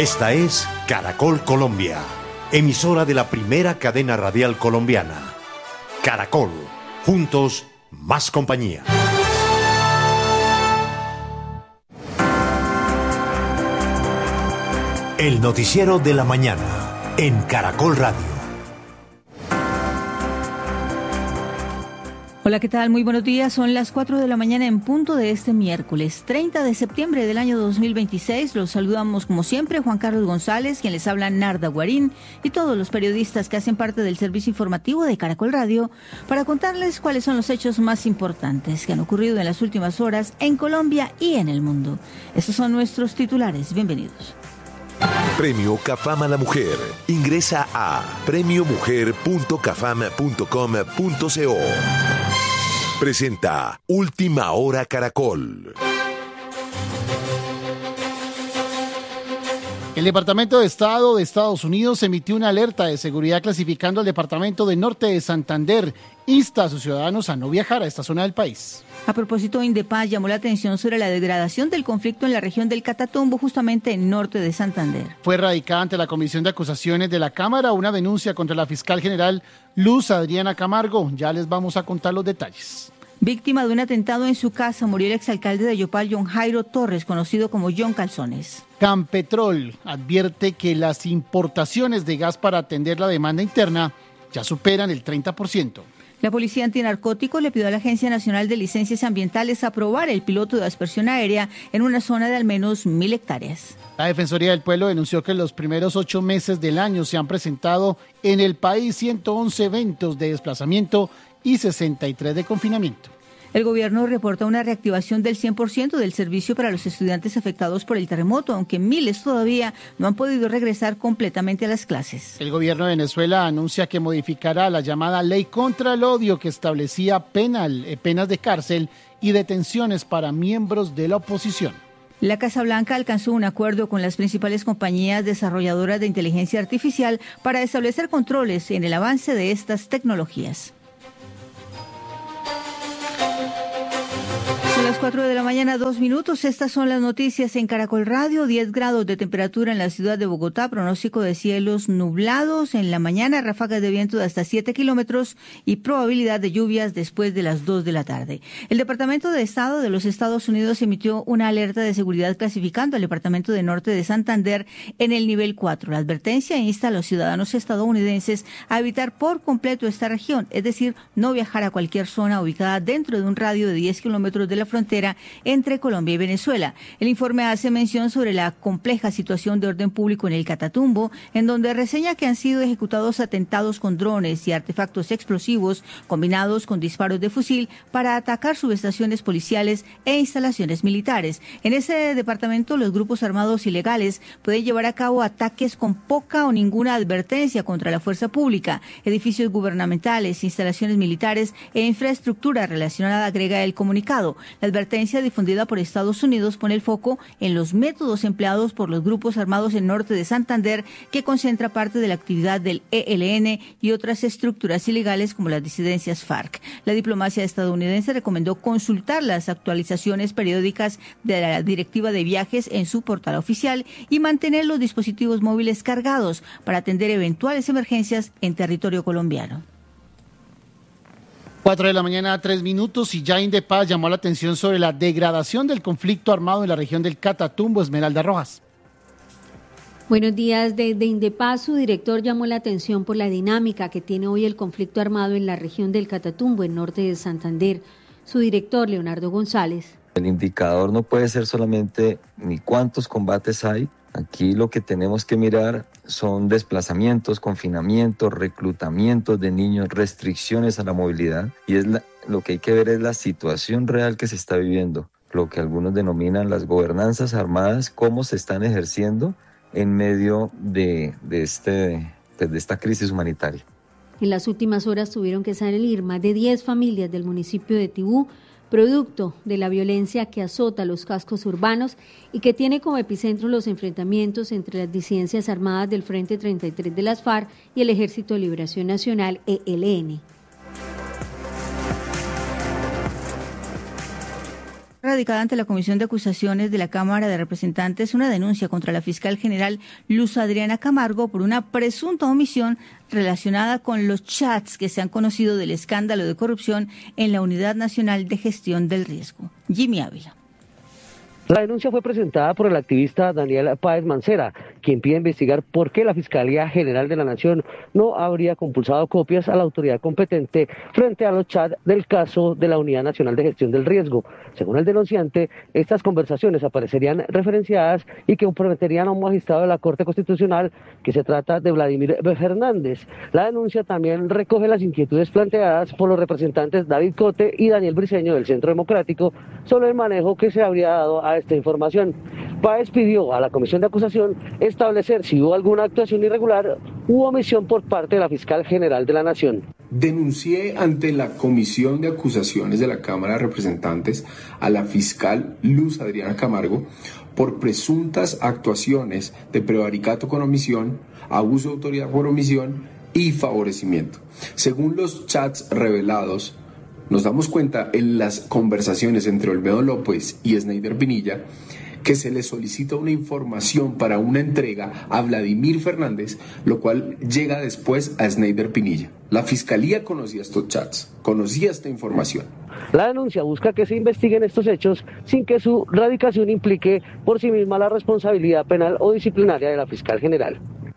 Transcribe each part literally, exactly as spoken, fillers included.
Esta es Caracol Colombia, emisora de la primera cadena radial colombiana. Caracol, juntos, más compañía. El noticiero de la mañana en Caracol Radio. Hola, ¿qué tal? Muy buenos días. Son las cuatro de la mañana en punto de este miércoles, treinta de septiembre del año dos mil veintiséis. Los saludamos como siempre, Juan Carlos González, quien les habla, Narda Guarín, y todos los periodistas que hacen parte del servicio informativo de Caracol Radio, para contarles cuáles son los hechos más importantes que han ocurrido en las últimas horas en Colombia y en el mundo. Estos son nuestros titulares. Bienvenidos. Premio Cafam a la Mujer. Ingresa a premio mujer punto cafam punto com punto co. Presenta Última Hora Caracol. El Departamento de Estado de Estados Unidos emitió una alerta de seguridad clasificando al Departamento de Norte de Santander. Insta a sus ciudadanos a no viajar a esta zona del país. A propósito, Indepaz llamó la atención sobre la degradación del conflicto en la región del Catatumbo, justamente en norte de Santander. Fue radicada ante la Comisión de Acusaciones de la Cámara una denuncia contra la fiscal general Luz Adriana Camargo. Ya les vamos a contar los detalles. Víctima de un atentado en su casa, murió el exalcalde de Yopal, John Jairo Torres, conocido como John Calzones. Campetrol advierte que las importaciones de gas para atender la demanda interna ya superan el treinta por ciento. La Policía Antinarcóticos le pidió a la Agencia Nacional de Licencias Ambientales aprobar el piloto de aspersión aérea en una zona de al menos mil hectáreas. La Defensoría del Pueblo denunció que en los primeros ocho meses del año se han presentado en el país ciento once eventos de desplazamiento y sesenta y tres de confinamiento. El gobierno reporta una reactivación del cien por ciento del servicio para los estudiantes afectados por el terremoto, aunque miles todavía no han podido regresar completamente a las clases. El gobierno de Venezuela anuncia que modificará la llamada Ley contra el Odio, que establecía penal, eh, penas de cárcel y detenciones para miembros de la oposición. La Casa Blanca alcanzó un acuerdo con las principales compañías desarrolladoras de inteligencia artificial para establecer controles en el avance de estas tecnologías. A las cuatro de la mañana, dos minutos. Estas son las noticias en Caracol Radio. diez grados de temperatura en la ciudad de Bogotá. Pronóstico de cielos nublados en la mañana. Ráfagas de viento de hasta siete kilómetros y probabilidad de lluvias después de las dos de la tarde. El Departamento de Estado de los Estados Unidos emitió una alerta de seguridad clasificando al Departamento de Norte de Santander en el nivel cuatro. La advertencia insta a los ciudadanos estadounidenses a evitar por completo esta región, es decir, no viajar a cualquier zona ubicada dentro de un radio de diez kilómetros de la frontera entre Colombia y Venezuela. El informe hace mención sobre la compleja situación de orden público en el Catatumbo, en donde reseña que han sido ejecutados atentados con drones y artefactos explosivos combinados con disparos de fusil para atacar subestaciones policiales e instalaciones militares. En ese departamento, los grupos armados ilegales pueden llevar a cabo ataques con poca o ninguna advertencia contra la fuerza pública, edificios gubernamentales, instalaciones militares e infraestructura relacionada, agrega el comunicado. La advertencia difundida por Estados Unidos pone el foco en los métodos empleados por los grupos armados en norte de Santander, que concentra parte de la actividad del E L N y otras estructuras ilegales como las disidencias FARC. La diplomacia estadounidense recomendó consultar las actualizaciones periódicas de la Directiva de Viajes en su portal oficial y mantener los dispositivos móviles cargados para atender eventuales emergencias en territorio colombiano. Cuatro de la mañana, tres minutos, y ya Indepaz llamó la atención sobre la degradación del conflicto armado en la región del Catatumbo. Esmeralda Rojas. Buenos días. Desde Indepaz, su director llamó la atención por la dinámica que tiene hoy el conflicto armado en la región del Catatumbo, en norte de Santander. Su director, Leonardo González. El indicador no puede ser solamente ni cuántos combates hay. Aquí lo que tenemos que mirar son desplazamientos, confinamientos, reclutamientos de niños, restricciones a la movilidad, y es la, lo que hay que ver es la situación real que se está viviendo, lo que algunos denominan las gobernanzas armadas, cómo se están ejerciendo en medio de, de, este, de esta crisis humanitaria. En las últimas horas tuvieron que salir más de diez familias del municipio de Tibú, producto de la violencia que azota los cascos urbanos y que tiene como epicentro los enfrentamientos entre las disidencias armadas del Frente treinta y tres de las FARC y el Ejército de Liberación Nacional, E L N. radicada ante la Comisión de Acusaciones de la Cámara de Representantes una denuncia contra la fiscal general Luz Adriana Camargo por una presunta omisión relacionada con los chats que se han conocido del escándalo de corrupción en la Unidad Nacional de Gestión del Riesgo. Jimmy Ávila. La denuncia fue presentada por el activista Daniel Páez Mancera, quien pide investigar por qué la Fiscalía General de la Nación no habría compulsado copias a la autoridad competente frente a los chats del caso de la Unidad Nacional de Gestión del Riesgo. Según el denunciante, estas conversaciones aparecerían referenciadas y que comprometerían a un magistrado de la Corte Constitucional, que se trata de Vladimir Fernández. La denuncia también recoge las inquietudes planteadas por los representantes David Cote y Daniel Briceño del Centro Democrático sobre el manejo que se habría dado a esta información. Páez pidió a la Comisión de Acusación establecer si hubo alguna actuación irregular u omisión por parte de la Fiscal General de la Nación. Denuncié ante la Comisión de Acusaciones de la Cámara de Representantes a la fiscal Luz Adriana Camargo por presuntas actuaciones de prevaricato con omisión, abuso de autoridad por omisión y favorecimiento. Según los chats revelados, nos damos cuenta en las conversaciones entre Olmedo López y Sneider Pinilla que se le solicita una información para una entrega a Vladimir Fernández, lo cual llega después a Sneider Pinilla. La Fiscalía conocía estos chats, conocía esta información. La denuncia busca que se investiguen estos hechos sin que su radicación implique por sí misma la responsabilidad penal o disciplinaria de la Fiscal General.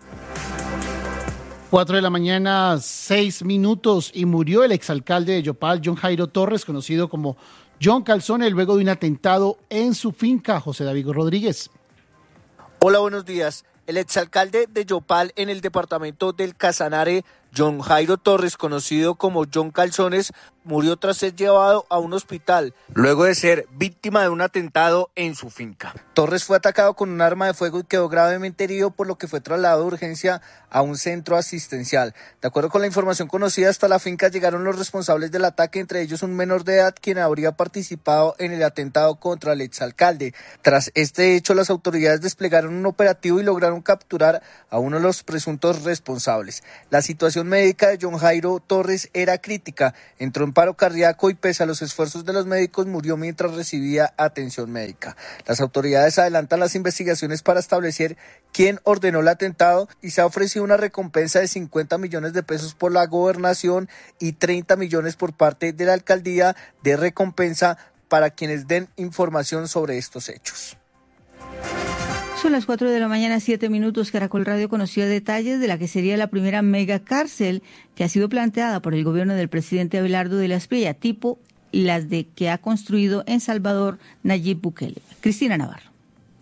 Cuatro de la mañana, seis minutos, y murió el exalcalde de Yopal, John Jairo Torres, conocido como John Calzone, luego de un atentado en su finca. José David Rodríguez. Hola, buenos días. El exalcalde de Yopal en el departamento del Casanare, John Jairo Torres, conocido como John Calzones, murió tras ser llevado a un hospital, luego de ser víctima de un atentado en su finca. Torres fue atacado con un arma de fuego y quedó gravemente herido, por lo que fue trasladado de urgencia a un centro asistencial. De acuerdo con la información conocida, hasta la finca llegaron los responsables del ataque, entre ellos un menor de edad, quien habría participado en el atentado contra el exalcalde. Tras este hecho, las autoridades desplegaron un operativo y lograron capturar a uno de los presuntos responsables. La situación médica de John Jairo Torres era crítica, entró en paro cardíaco y pese a los esfuerzos de los médicos murió mientras recibía atención médica. Las autoridades adelantan las investigaciones para establecer quién ordenó el atentado y se ha ofrecido una recompensa de cincuenta millones de pesos por la gobernación y treinta millones por parte de la alcaldía de recompensa para quienes den información sobre estos hechos. Son las cuatro de la mañana, siete minutos. Caracol Radio conoció detalles de la que sería la primera mega cárcel que ha sido planteada por el gobierno del presidente Abelardo de la Espriella, tipo las de que ha construido en Salvador Nayib Bukele. Cristina Navarro.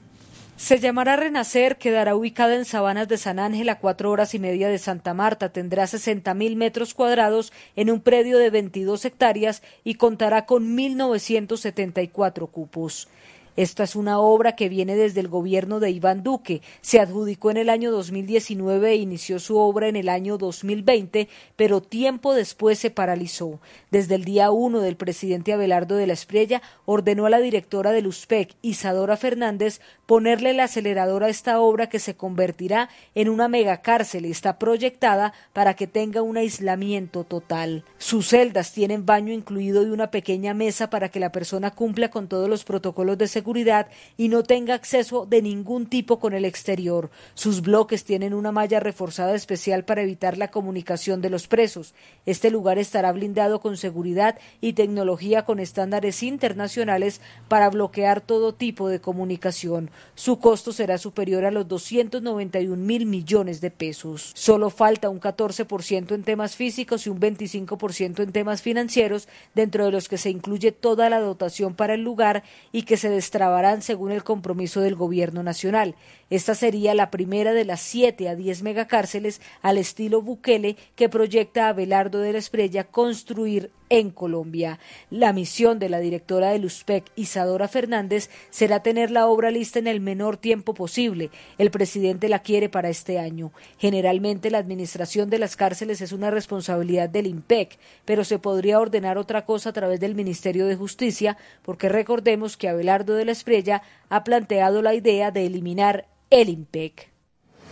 Se llamará Renacer, quedará ubicada en Sabanas de San Ángel, a cuatro horas y media de Santa Marta, tendrá sesenta mil metros cuadrados en un predio de veintidós hectáreas y contará con mil novecientos setenta y cuatro cupos. Esta es una obra que viene desde el gobierno de Iván Duque. Se adjudicó en el año dos mil diecinueve e inició su obra en el año dos mil veinte, pero tiempo después se paralizó. Desde el día uno del presidente Abelardo de la Espriella ordenó a la directora del U S P E C, Isadora Fernández, ponerle el acelerador a esta obra que se convertirá en una megacárcel y está proyectada para que tenga un aislamiento total. Sus celdas tienen baño incluido y una pequeña mesa para que la persona cumpla con todos los protocolos de seguridad seguridad y no tenga acceso de ningún tipo con el exterior. Sus bloques tienen una malla reforzada especial para evitar la comunicación de los presos. Este lugar estará blindado con seguridad y tecnología con estándares internacionales para bloquear todo tipo de comunicación. Su costo será superior a los doscientos noventa y un mil millones de pesos. Solo falta un catorce por ciento en temas físicos y un veinticinco por ciento en temas financieros, dentro de los que se incluye toda la dotación para el lugar y que se destrabarán según el compromiso del gobierno nacional. Esta sería la primera de las siete a diez megacárceles al estilo Bukele que proyecta Abelardo de la Espriella construir en Colombia. La misión de la directora del U S P E C, Isadora Fernández, será tener la obra lista en el menor tiempo posible. El presidente la quiere para este año. Generalmente la administración de las cárceles es una responsabilidad del I N P E C, pero se podría ordenar otra cosa a través del Ministerio de Justicia, porque recordemos que Abelardo de la Espriella ha planteado la idea de eliminar el I N P E C.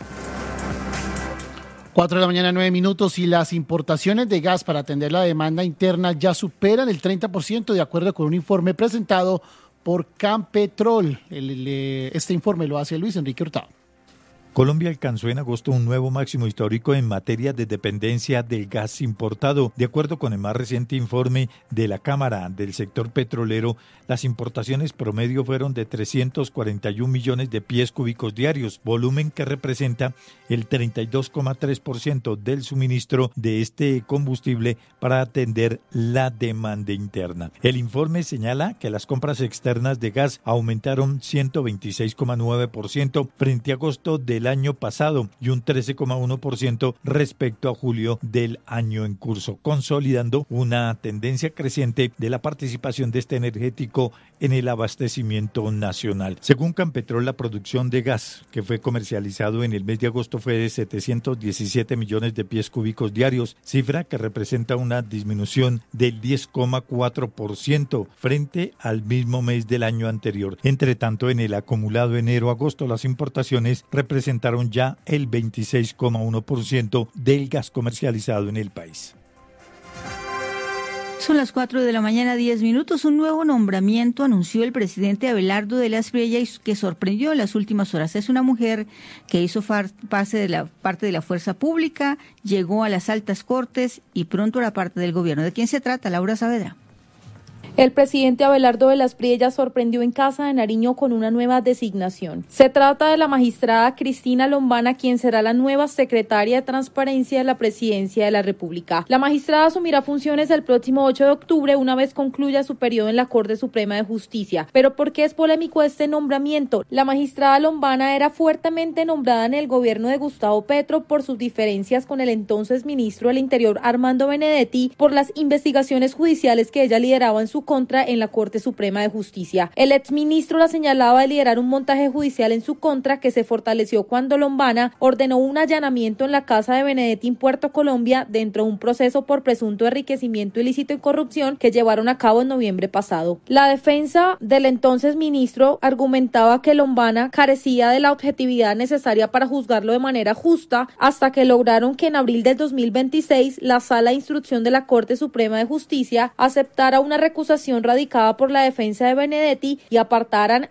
Cuatro de la mañana, nueve minutos, y las importaciones de gas para atender la demanda interna ya superan el treinta por ciento, de acuerdo con un informe presentado por Campetrol. El, el, este informe lo hace Luis Enrique Hurtado. Colombia alcanzó en agosto un nuevo máximo histórico en materia de dependencia del gas importado. De acuerdo con el más reciente informe de la Cámara del sector petrolero, las importaciones promedio fueron de trescientos cuarenta y un millones de pies cúbicos diarios, volumen que representa el treinta y dos coma tres por ciento del suministro de este combustible para atender la demanda interna. El informe señala que las compras externas de gas aumentaron ciento veintiséis coma nueve por ciento frente a agosto del año pasado y un trece coma uno por ciento respecto a julio del año en curso, consolidando una tendencia creciente de la participación de este energético en el abastecimiento nacional. Según Campetrol, la producción de gas que fue comercializado en el mes de agosto fue de setecientos diecisiete millones de pies cúbicos diarios, cifra que representa una disminución del diez coma cuatro por ciento frente al mismo mes del año anterior. Entre tanto, en el acumulado enero-agosto, las importaciones representaron ya el veintiséis coma uno por ciento del gas comercializado en el país. Son las cuatro de la mañana, diez minutos. Un nuevo nombramiento anunció el presidente Abelardo de la Espriella que sorprendió en las últimas horas. Es una mujer que hizo parte de la, parte de la fuerza pública, llegó a las altas cortes y pronto era parte del gobierno. ¿De quién se trata? Laura Saavedra. El presidente Abelardo de la Espriella sorprendió en Casa de Nariño con una nueva designación. Se trata de la magistrada Cristina Lombana, quien será la nueva secretaria de Transparencia de la Presidencia de la República. La magistrada asumirá funciones el próximo ocho de octubre, una vez concluya su periodo en la Corte Suprema de Justicia. ¿Pero por qué es polémico este nombramiento? La magistrada Lombana era fuertemente nombrada en el gobierno de Gustavo Petro por sus diferencias con el entonces ministro del Interior, Armando Benedetti, por las investigaciones judiciales que ella lideraba en su contra en la Corte Suprema de Justicia. El exministro la señalaba de liderar un montaje judicial en su contra que se fortaleció cuando Lombana ordenó un allanamiento en la casa de Benedetti en Puerto Colombia dentro de un proceso por presunto enriquecimiento ilícito y corrupción que llevaron a cabo en noviembre pasado. La defensa del entonces ministro argumentaba que Lombana carecía de la objetividad necesaria para juzgarlo de manera justa hasta que lograron que en abril del dos mil veintiséis la Sala de Instrucción de la Corte Suprema de Justicia aceptara una recusación radicada por la defensa de Benedetti y apartaran